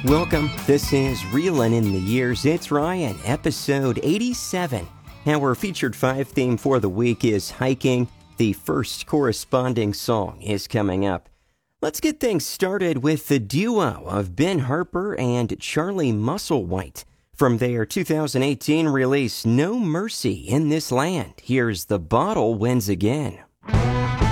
Welcome. This is Reelin' in the Years. It's Ryan, episode 87. Our featured 5 theme for the week is hiking. The first corresponding song is coming up. Let's get things started with the duo of Ben Harper and Charlie Musselwhite. From their 2018 release, No Mercy in This Land, here's The Bottle Wins Again.